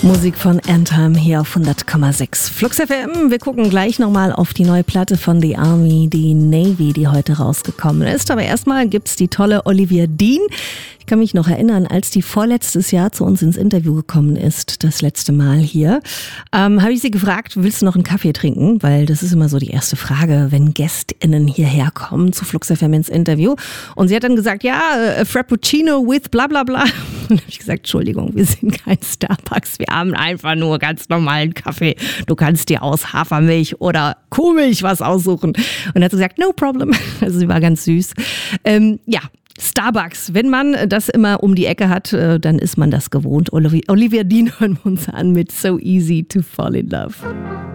Musik von Anthem hier auf 100,6 Flux FM. Wir gucken gleich nochmal auf die neue Platte von The Army, die Navy, die heute rausgekommen ist. Aber erstmal gibt's die tolle Olivia Dean. Ich kann mich noch erinnern, als die vorletztes Jahr zu uns ins Interview gekommen ist, das letzte Mal hier, habe ich sie gefragt, willst du noch einen Kaffee trinken? Weil das ist immer so die erste Frage, wenn GästInnen hierher kommen zu Flux FM ins Interview. Und sie hat dann gesagt, ja, Frappuccino with bla bla bla. Und dann habe ich gesagt, Entschuldigung, wir sind kein Starbucks, wir haben einfach nur ganz normalen Kaffee. Du kannst dir aus Hafermilch oder Kuhmilch was aussuchen. Und dann hat sie gesagt, no problem. Also sie war ganz süß. Ja. Starbucks, wenn man das immer um die Ecke hat, dann ist man das gewohnt. Olivia Dean hören wir uns an mit So Easy to Fall in Love.